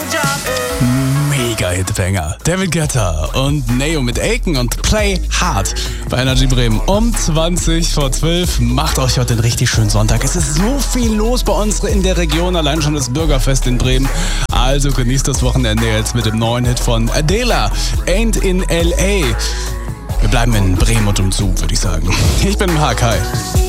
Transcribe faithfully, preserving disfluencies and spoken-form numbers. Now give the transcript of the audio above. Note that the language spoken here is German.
Mega Hitbanger. David Guetta und Neo mit Aiken und Play Hard bei Energy Bremen um zwanzig vor zwölf. Macht euch heute einen richtig schönen Sonntag. Es ist so viel los bei uns in der Region, allein schon das Bürgerfest in Bremen. Also genießt das Wochenende jetzt mit dem neuen Hit von Adela, Ain't in L A. Wir bleiben in Bremen und umzu, würde ich sagen. Ich bin Mark, hi.